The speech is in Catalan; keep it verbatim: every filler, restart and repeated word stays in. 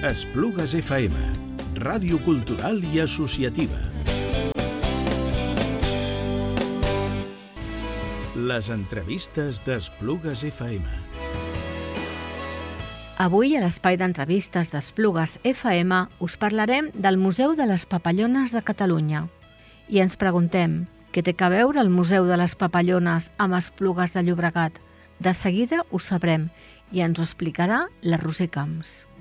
Esplugues F M, ràdio cultural i associativa. Les entrevistes d'Esplugues F M. Avui, a l'espai d'entrevistes d'Esplugues F M, us parlarem del Museu de les Papallones de Catalunya. I ens preguntem, què té a veure el Museu de les Papallones amb Esplugues de Llobregat? De seguida ho sabrem i ens ho explicarà la Roser Camps.